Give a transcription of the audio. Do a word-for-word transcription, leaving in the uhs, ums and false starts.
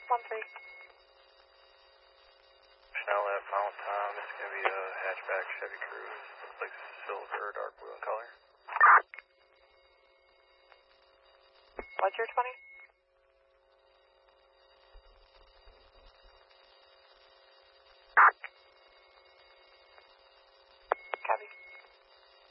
one three. Chanel left, final time. It's going to be a hatchback Chevy Cruze. Looks like silver or dark blue in color. What's your twenty?